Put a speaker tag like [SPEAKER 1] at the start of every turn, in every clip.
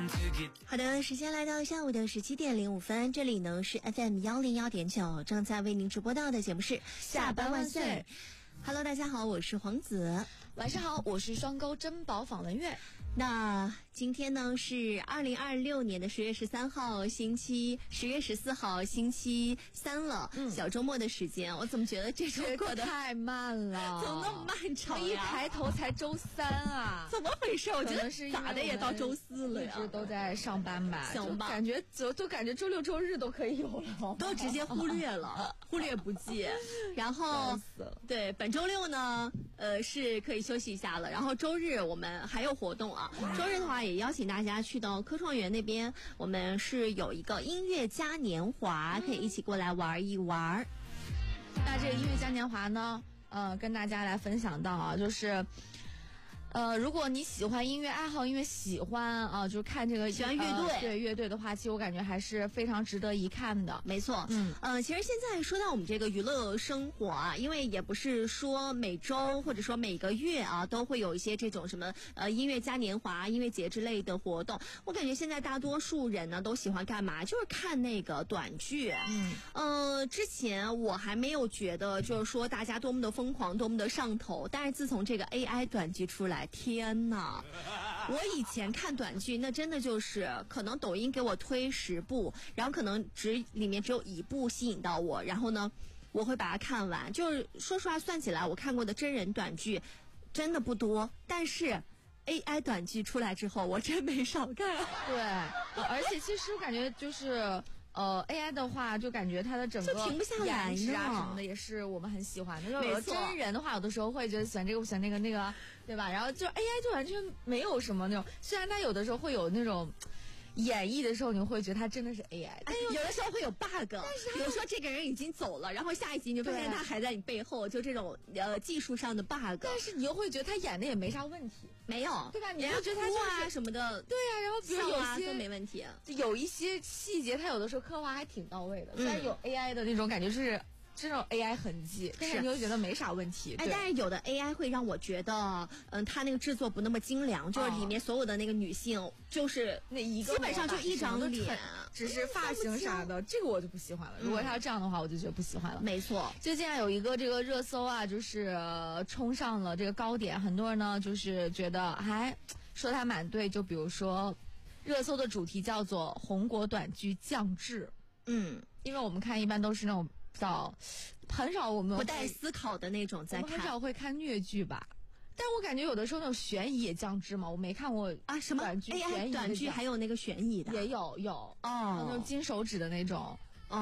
[SPEAKER 1] 好的，时间来到下午的17点05分，这里呢是 FM101.9，正在为您直播到的节目是下班万岁。Hello， 大家好，我是黄子。
[SPEAKER 2] 晚上好，我是双沟珍宝访文月。
[SPEAKER 1] 那今天呢是2026年的10月13号，星期10月14号星期三了，小周末的时间，我怎么觉得这周过得
[SPEAKER 2] 太慢了？
[SPEAKER 1] 怎么那么漫长呀？
[SPEAKER 2] 一抬头才周三啊！
[SPEAKER 1] 怎么回事？我觉得
[SPEAKER 2] 是
[SPEAKER 1] 咋的也到周四了呀？
[SPEAKER 2] 一直都在上班吧？
[SPEAKER 1] 行吧，
[SPEAKER 2] 就感觉周六周日都可以有了，
[SPEAKER 1] 都直接忽略了，忽略不计。然后对，本周六呢，是可以休息一下了。然后周日我们还有活动啊，周日的话也邀请大家去到科创园那边，我们是有一个音乐嘉年华，可以一起过来玩一玩。
[SPEAKER 2] 那这个音乐嘉年华呢，跟大家来分享到啊，就是如果你喜欢音乐爱好，因为喜欢啊，就是看这个
[SPEAKER 1] 喜欢乐队，
[SPEAKER 2] 对乐队的话，其实我感觉还是非常值得一看的。
[SPEAKER 1] 没错，其实现在说到我们这个娱乐生活啊，因为也不是说每周或者说每个月啊都会有一些这种什么音乐嘉年华、音乐节之类的活动。我感觉现在大多数人呢都喜欢干嘛？就是看那个短剧。之前我还没有觉得就是说大家多么的疯狂，多么的上头，但是自从这个 AI 短剧出来。天哪！我以前看短剧，那真的就是可能抖音给我推10部，然后可能里面只有1部吸引到我，然后呢，我会把它看完。就是说实话，算起来我看过的真人短剧真的不多，但是 AI 短剧出来之后，我真没少看。
[SPEAKER 2] 对，而且其实我感觉就是AI 的话，就感觉它的整个
[SPEAKER 1] 就停不下来
[SPEAKER 2] 颜值啊什么的，也是我们很喜欢的。有的真人的话，有的时候会觉得喜欢这个不喜欢那个，对吧？然后就 AI 就完全没有什么那种，虽然它有的时候会有那种演绎的时候，你会觉得它真的是 AI， 但
[SPEAKER 1] 有的时候会有 bug， 比如说这个人已经走了，然后下一集你就发现他还在你背后，就这种技术上的 bug。
[SPEAKER 2] 但是你又会觉得他演的也没啥问题，
[SPEAKER 1] 没有，
[SPEAKER 2] 对吧？你会觉得他
[SPEAKER 1] 就是什么的，
[SPEAKER 2] 对呀。然后比如有些
[SPEAKER 1] 都没问题，
[SPEAKER 2] 有一些细节，他有的时候刻画还挺到位的，虽然有 AI 的那种感觉是。这种 AI 痕迹，但是你又觉得没啥问题。
[SPEAKER 1] 但是有的 AI 会让我觉得，它那个制作不那么精良，就是里面所有的那个女性，就是
[SPEAKER 2] 那一个
[SPEAKER 1] 基本上就一张脸，
[SPEAKER 2] 只是发型啥的，这个我就不喜欢了。如果他要这样的话，我就觉得不喜欢了。
[SPEAKER 1] 没错，
[SPEAKER 2] 最近有一个这个热搜啊，就是冲上了这个高点，很多人呢就是觉得还说他蛮对，就比如说热搜的主题叫做红果短剧降智。因为我们看一般都是那种。很少我们
[SPEAKER 1] 不带思考的那种在看，
[SPEAKER 2] 我们很少会看虐剧吧。但我感觉有的时候那种悬疑也降智嘛，我没看过
[SPEAKER 1] 啊什么
[SPEAKER 2] 短剧
[SPEAKER 1] AI 短剧还有那个悬疑的
[SPEAKER 2] 也有那种金手指的那种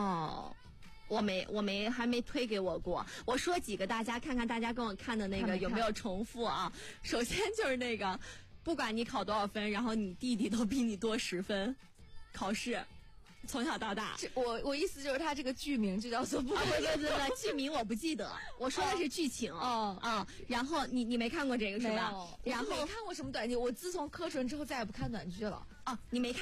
[SPEAKER 1] 我还没推给我过。我说几个大家看看，大家跟我看的那个有没有重复啊？首先就是那个，不管你考多少分，然后你弟弟都比你多10分，考试。从小到大，
[SPEAKER 2] 我意思就是他这个剧名就叫做不
[SPEAKER 1] 剧名我不记得，我说的是剧情然后你没看过这个是吧？然后
[SPEAKER 2] 没看过什么短剧，我自从科纯之后再也不看短剧了。
[SPEAKER 1] 你没看。